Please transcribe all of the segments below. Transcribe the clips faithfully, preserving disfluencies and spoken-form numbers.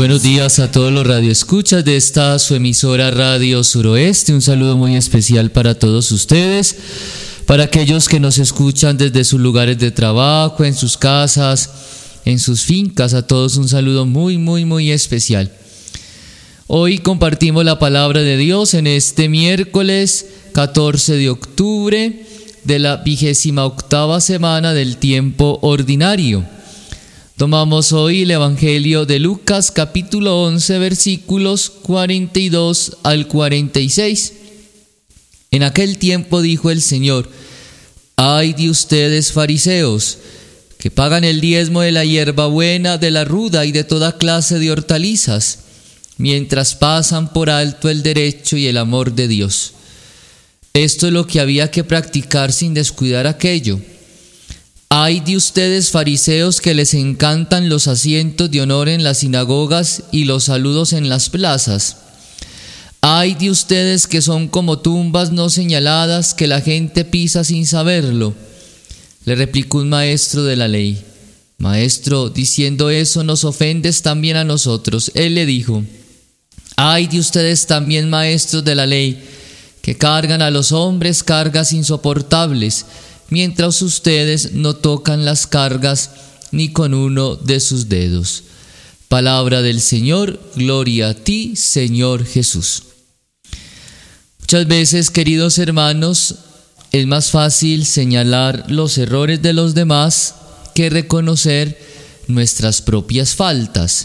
buenos días a todos los radioescuchas de esta su emisora Radio Suroeste. Un saludo muy especial para todos ustedes, para aquellos que nos escuchan desde sus lugares de trabajo, en sus casas, en sus fincas. A todos un saludo muy, muy, muy especial. Hoy compartimos la palabra de Dios en este miércoles catorce de octubre de la vigésima octava semana del tiempo ordinario. Tomamos hoy el Evangelio de Lucas, capítulo once, versículos cuarenta y dos al cuarenta y seis. En aquel tiempo dijo el Señor: «Ay de ustedes, fariseos, que pagan el diezmo de la hierbabuena, de la ruda y de toda clase de hortalizas, mientras pasan por alto el derecho y el amor de Dios». Esto es lo que había que practicar sin descuidar aquello. Ay de ustedes, fariseos, que les encantan los asientos de honor en las sinagogas y los saludos en las plazas. Ay de ustedes que son como tumbas no señaladas, que la gente pisa sin saberlo. Le replicó un maestro de la ley: «Maestro, diciendo eso nos ofendes también a nosotros». Él le dijo: «Ay de ustedes también, maestros de la ley, que cargan a los hombres cargas insoportables, mientras ustedes no tocan las cargas ni con uno de sus dedos». Palabra del Señor, gloria a ti, Señor Jesús. Muchas veces, queridos hermanos, es más fácil señalar los errores de los demás que reconocer nuestras propias faltas.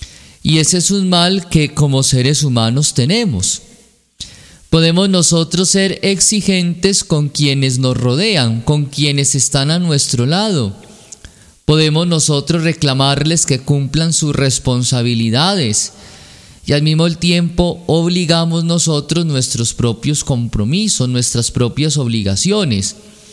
Y ese es un mal que como seres humanos tenemos. Podemos nosotros ser exigentes con quienes nos rodean, con quienes están a nuestro lado. Podemos nosotros reclamarles que cumplan sus responsabilidades y al mismo tiempo obligamos nosotros nuestros propios compromisos, nuestras propias obligaciones.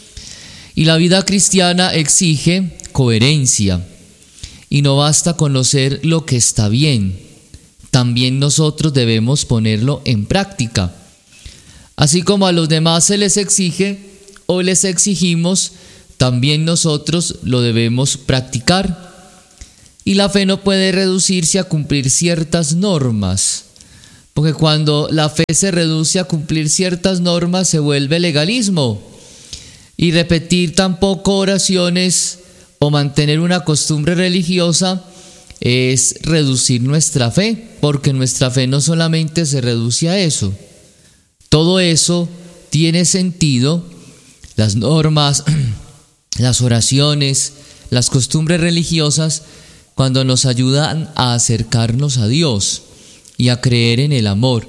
Y la vida cristiana exige coherencia y no basta conocer lo que está bien, también nosotros debemos ponerlo en práctica. Así como a los demás se les exige o les exigimos, también nosotros lo debemos practicar. Y la fe no puede reducirse a cumplir ciertas normas, porque cuando la fe se reduce a cumplir ciertas normas se vuelve legalismo. Y repetir tampoco oraciones o mantener una costumbre religiosa es reducir nuestra fe, porque nuestra fe no solamente se reduce a eso. Todo eso tiene sentido, las normas, las oraciones, las costumbres religiosas, cuando nos ayudan a acercarnos a Dios y a creer en el amor.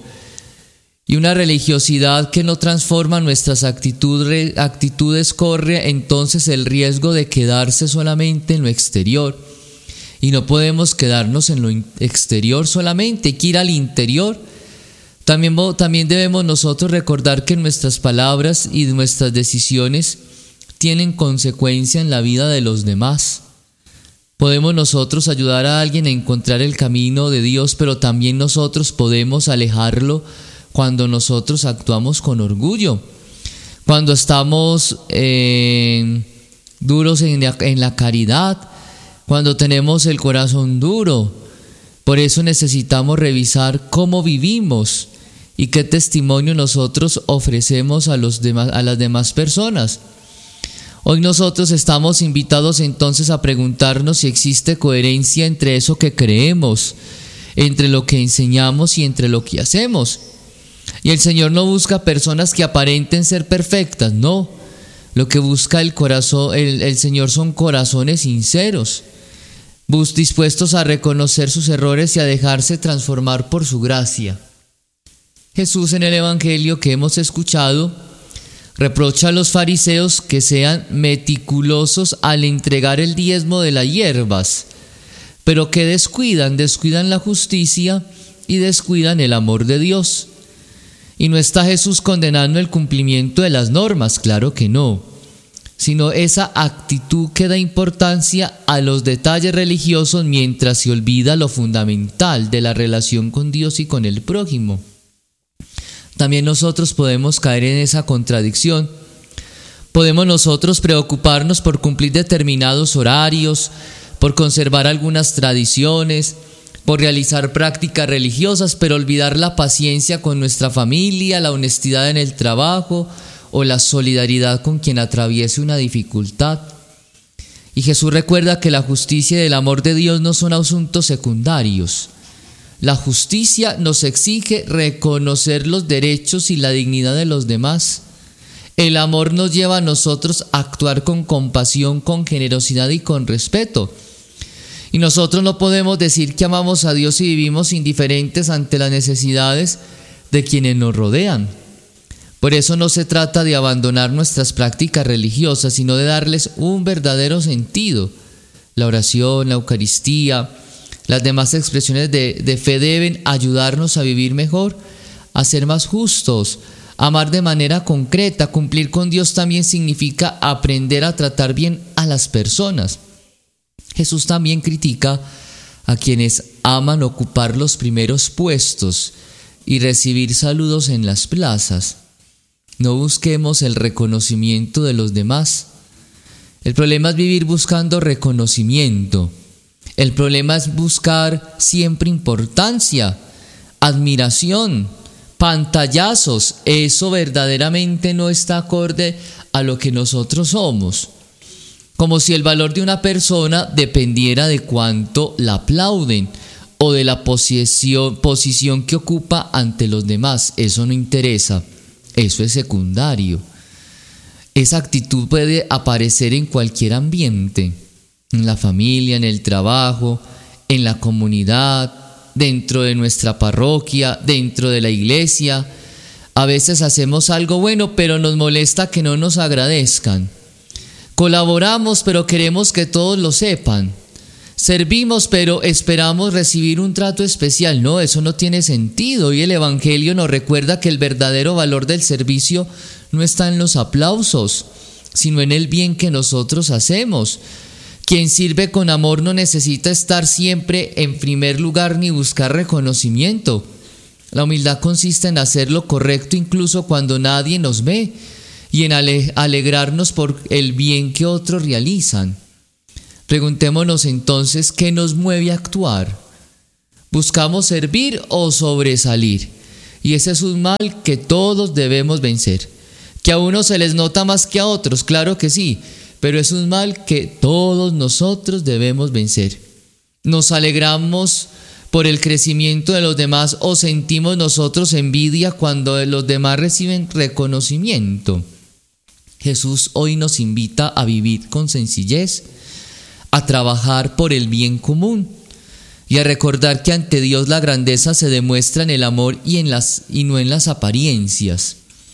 Y una religiosidad que no transforma nuestras actitudes, actitudes corre entonces el riesgo de quedarse solamente en lo exterior. Y no podemos quedarnos en lo exterior solamente, hay que ir al interior. También, también debemos nosotros recordar que nuestras palabras y nuestras decisiones tienen consecuencia en la vida de los demás. Podemos nosotros ayudar a alguien a encontrar el camino de Dios, pero también nosotros podemos alejarlo cuando nosotros actuamos con orgullo, cuando estamos eh, duros en la, en la caridad, cuando tenemos el corazón duro. Por eso necesitamos revisar cómo vivimos y qué testimonio nosotros ofrecemos a, los demás, a las demás personas. Hoy nosotros estamos invitados entonces a preguntarnos si existe coherencia entre eso que creemos, entre lo que enseñamos y entre lo que hacemos. Y el Señor no busca personas que aparenten ser perfectas, no. Lo que busca el corazón, el, el Señor son corazones sinceros, dispuestos a reconocer sus errores y a dejarse transformar por su gracia. Jesús, en el Evangelio que hemos escuchado, reprocha a los fariseos que sean meticulosos al entregar el diezmo de las hierbas, pero que descuidan, descuidan la justicia y descuidan el amor de Dios. Y no está Jesús condenando el cumplimiento de las normas, claro que no, sino esa actitud que da importancia a los detalles religiosos mientras se olvida lo fundamental de la relación con Dios y con el prójimo. También nosotros podemos caer en esa contradicción. Podemos nosotros preocuparnos por cumplir determinados horarios, por conservar algunas tradiciones, por realizar prácticas religiosas, pero olvidar la paciencia con nuestra familia, la honestidad en el trabajo o la solidaridad con quien atraviese una dificultad. Y Jesús recuerda que la justicia y el amor de Dios no son asuntos secundarios. La justicia nos exige reconocer los derechos y la dignidad de los demás. El amor nos lleva a nosotros a actuar con compasión, con generosidad y con respeto. Y nosotros no podemos decir que amamos a Dios y vivimos indiferentes ante las necesidades de quienes nos rodean. Por eso no se trata de abandonar nuestras prácticas religiosas, sino de darles un verdadero sentido. La oración, la Eucaristía, las demás expresiones de, de fe deben ayudarnos a vivir mejor, a ser más justos, a amar de manera concreta. Cumplir con Dios también significa aprender a tratar bien a las personas. Jesús también critica a quienes aman ocupar los primeros puestos y recibir saludos en las plazas. No busquemos el reconocimiento de los demás. El problema es vivir buscando reconocimiento. El problema es buscar siempre importancia, admiración, pantallazos. Eso verdaderamente no está acorde a lo que nosotros somos. Como si el valor de una persona dependiera de cuánto la aplauden o de la posición, posición que ocupa ante los demás. Eso no interesa. Eso es secundario. Esa actitud puede aparecer en cualquier ambiente, en la familia, en el trabajo, en la comunidad, dentro de nuestra parroquia, dentro de la iglesia. A veces hacemos algo bueno, pero nos molesta que no nos agradezcan. Colaboramos, pero queremos que todos lo sepan. Servimos, pero esperamos recibir un trato especial. No, eso no tiene sentido. Y el Evangelio nos recuerda que el verdadero valor del servicio no está en los aplausos, sino en el bien que nosotros hacemos. Quien sirve con amor no necesita estar siempre en primer lugar ni buscar reconocimiento. La humildad consiste en hacer lo correcto incluso cuando nadie nos ve y en ale- alegrarnos por el bien que otros realizan. Preguntémonos entonces, ¿qué nos mueve a actuar? ¿Buscamos servir o sobresalir? Y ese es un mal que todos debemos vencer. ¿Que a unos se les nota más que a otros? Claro que sí, pero es un mal que todos nosotros debemos vencer. ¿Nos alegramos por el crecimiento de los demás o sentimos nosotros envidia cuando los demás reciben reconocimiento? Jesús hoy nos invita a vivir con sencillez, a trabajar por el bien común y a recordar que ante Dios la grandeza se demuestra en el amor y, en las, y no en las apariencias.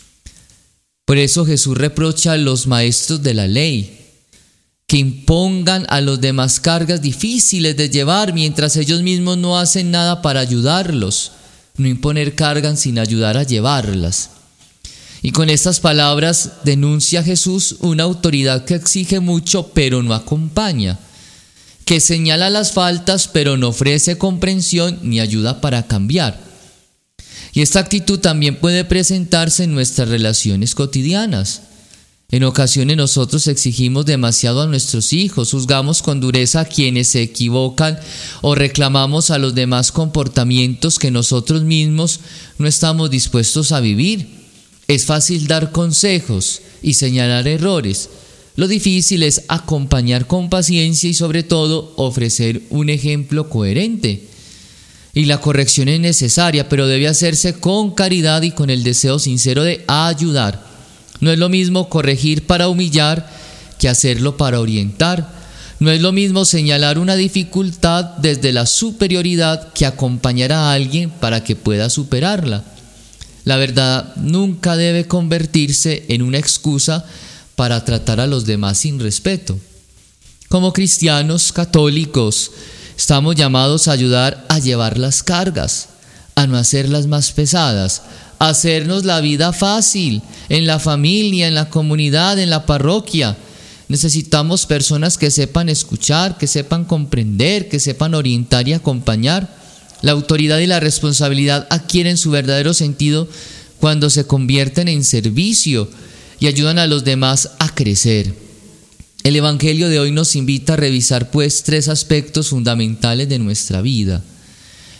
Por eso Jesús reprocha a los maestros de la ley que impongan a los demás cargas difíciles de llevar mientras ellos mismos no hacen nada para ayudarlos. No imponer cargas sin ayudar a llevarlas. Y con estas palabras denuncia Jesús una autoridad que exige mucho pero no acompaña, que señala las faltas pero no ofrece comprensión ni ayuda para cambiar. Y esta actitud también puede presentarse en nuestras relaciones cotidianas. En ocasiones nosotros exigimos demasiado a nuestros hijos, juzgamos con dureza a quienes se equivocan o reclamamos a los demás comportamientos que nosotros mismos no estamos dispuestos a vivir. Es fácil dar consejos y señalar errores. Lo difícil es acompañar con paciencia y sobre todo ofrecer un ejemplo coherente. Y la corrección es necesaria, pero debe hacerse con caridad y con el deseo sincero de ayudar. No es lo mismo corregir para humillar que hacerlo para orientar. No es lo mismo señalar una dificultad desde la superioridad que acompañar a alguien para que pueda superarla. La verdad nunca debe convertirse en una excusa para tratar a los demás sin respeto. Como cristianos católicos, estamos llamados a ayudar a llevar las cargas, a no hacerlas más pesadas, a hacernos la vida fácil en la familia, en la comunidad, en la parroquia. Necesitamos personas que sepan escuchar, que sepan comprender, que sepan orientar y acompañar. La autoridad y la responsabilidad adquieren su verdadero sentido cuando se convierten en servicio y ayudan a los demás a crecer. El Evangelio de hoy nos invita a revisar pues tres aspectos fundamentales de nuestra vida.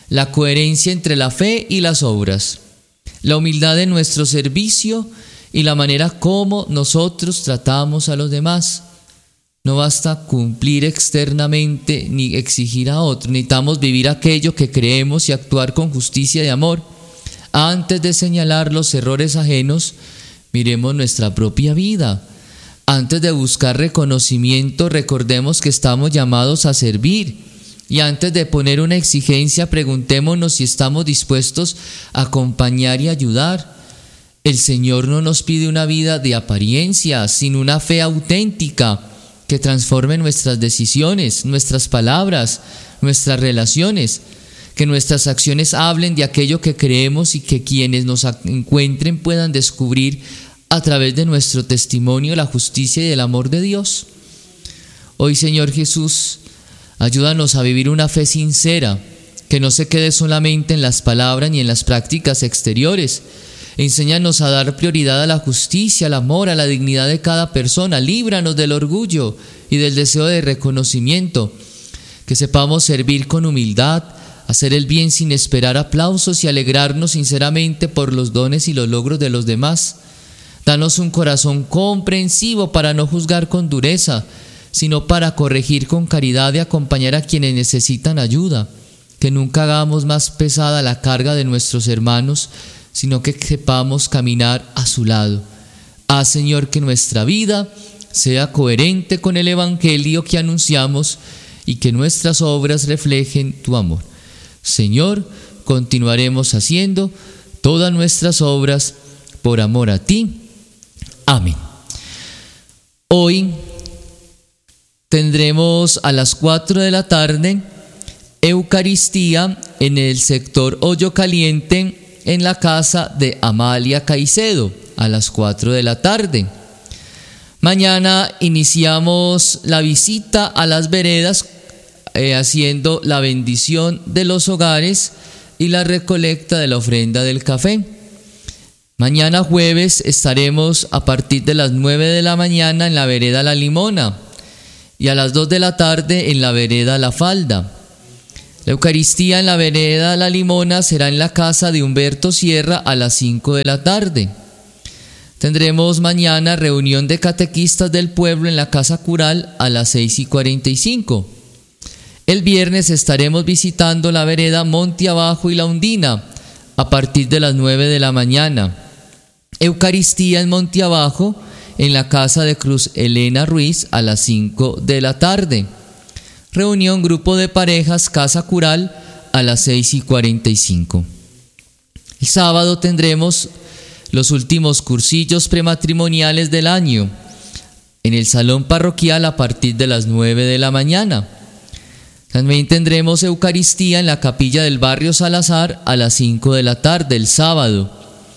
la coherencia entre la fe y las obras, la humildad en nuestro servicio y la manera como nosotros tratamos a los demás. No basta cumplir externamente ni exigir a otros, necesitamos vivir aquello que creemos y actuar con justicia y amor. Antes de señalar los errores ajenos, miremos nuestra propia vida. Antes de buscar reconocimiento, recordemos que estamos llamados a servir. Y antes de poner una exigencia, preguntémonos si estamos dispuestos a acompañar y ayudar. El Señor no nos pide una vida de apariencia, sino una fe auténtica que transforme nuestras decisiones, nuestras palabras, nuestras relaciones, que nuestras acciones hablen de aquello que creemos y que quienes nos encuentren puedan descubrir a través de nuestro testimonio la justicia y el amor de Dios. Hoy, Señor Jesús, ayúdanos a vivir una fe sincera, que no se quede solamente en las palabras ni en las prácticas exteriores. Enséñanos a dar prioridad a la justicia, al amor, a la dignidad de cada persona. Líbranos del orgullo y del deseo de reconocimiento. Que sepamos servir con humildad, hacer el bien sin esperar aplausos y alegrarnos sinceramente por los dones y los logros de los demás. Danos un corazón comprensivo para no juzgar con dureza, sino para corregir con caridad y acompañar a quienes necesitan ayuda. Que nunca hagamos más pesada la carga de nuestros hermanos, sino que sepamos caminar a su lado. Haz, Señor, que nuestra vida sea coherente con el Evangelio que anunciamos y que nuestras obras reflejen tu amor. Señor, continuaremos haciendo todas nuestras obras por amor a ti. Amén. Hoy tendremos a las cuatro de la tarde Eucaristía en el sector Hoyo Caliente, en la casa de Amalia Caicedo, a las cuatro de la tarde. Mañana iniciamos la visita a las veredas, eh, haciendo la bendición de los hogares y la recolecta de la ofrenda del café. Mañana jueves estaremos a partir de las nueve de la mañana en la vereda La Limona y a las dos de la tarde en la vereda La Falda. La Eucaristía en la vereda La Limona será en la casa de Humberto Sierra a las cinco de la tarde. Tendremos mañana reunión de catequistas del pueblo en la casa cural a las seis y cuarenta y cinco. El viernes estaremos visitando la vereda Monte Abajo y La Undina a partir de las nueve de la mañana. Eucaristía en Monte Abajo en la casa de Cruz Elena Ruiz a las cinco de la tarde. Reunión grupo de parejas Casa Cural a las seis y cuarenta y cinco. El sábado tendremos los últimos cursillos prematrimoniales del año en el salón parroquial a partir de las nueve de la mañana. También tendremos Eucaristía en la capilla del barrio Salazar a las cinco de la tarde el sábado.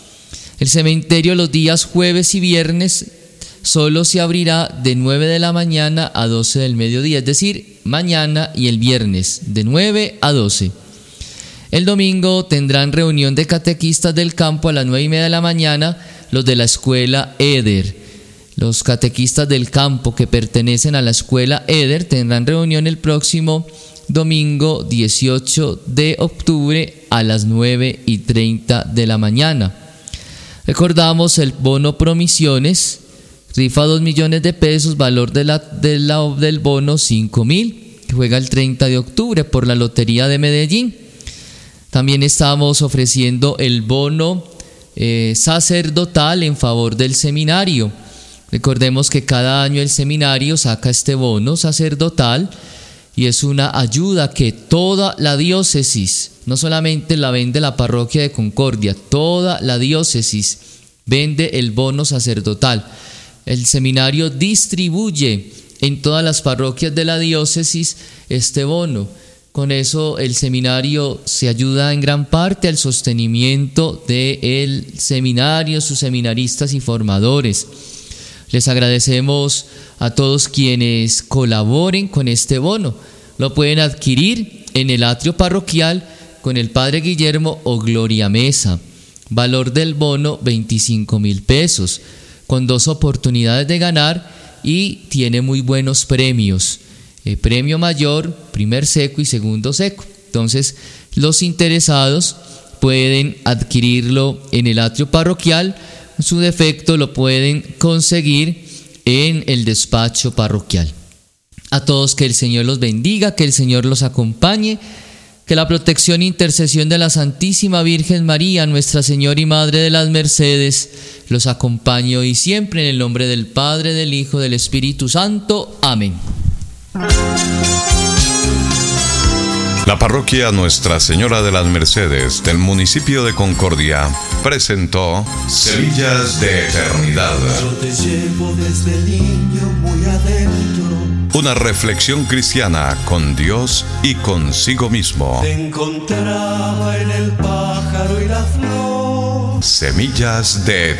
El cementerio los días jueves y viernes solo se abrirá de nueve de la mañana a doce del mediodía, es decir, mañana y el viernes, de nueve a doce. El domingo tendrán reunión de catequistas del campo a las nueve y media de la mañana, los de la escuela Eder. Los catequistas del campo que pertenecen a la escuela Eder tendrán reunión el próximo domingo dieciocho de octubre a las nueve y treinta de la mañana. Recordamos el bono Promisiones, rifa dos millones de pesos, valor de la, de la, del bono cinco mil, que juega el treinta de octubre por la Lotería de Medellín. También estamos ofreciendo el bono eh, sacerdotal en favor del seminario. Recordemos que cada año el seminario saca este bono sacerdotal y es una ayuda que toda la diócesis, no solamente la vende la parroquia de Concordia, toda la diócesis vende el bono sacerdotal. El seminario distribuye en todas las parroquias de la diócesis este bono. Con eso el seminario se ayuda en gran parte al sostenimiento del seminario, sus seminaristas y formadores. Les agradecemos a todos quienes colaboren con este bono. Lo pueden adquirir en el atrio parroquial con el Padre Guillermo o Gloria Mesa. Valor del bono veinticinco mil pesos, con dos oportunidades de ganar y tiene muy buenos premios. El premio mayor, primer seco y segundo seco. Entonces, los interesados pueden adquirirlo en el atrio parroquial. En su defecto, lo pueden conseguir en el despacho parroquial. A todos, que el Señor los bendiga, que el Señor los acompañe, que la protección e intercesión de la Santísima Virgen María, Nuestra Señora y Madre de las Mercedes, los acompañe hoy y siempre, en el nombre del Padre, del Hijo, del Espíritu Santo. Amén. La parroquia Nuestra Señora de las Mercedes del municipio de Concordia presentó Semillas de Eternidad. Yo te llevo desde niño muy adentro. Una reflexión cristiana con Dios y consigo mismo. Te encontraba en el pájaro y la flor. Semillas de